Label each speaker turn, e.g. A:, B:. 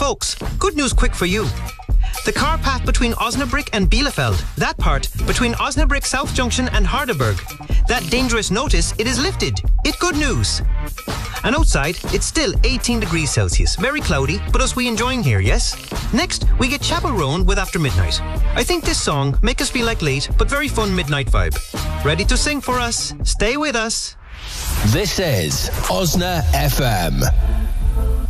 A: Folks, good news quick for you. The car path between Osnabrück and Bielefeld, that part between Osnabrück South Junction and Hardenberg, that dangerous notice, it is lifted. It good news. And outside, it's still 18 degrees Celsius. Very cloudy, but us we enjoying here, yes? Next, we get Chapel Roan with After Midnight. I think this song make us feel like late, but very fun midnight vibe. Ready to sing for us? Stay with us.
B: This is Osna FM.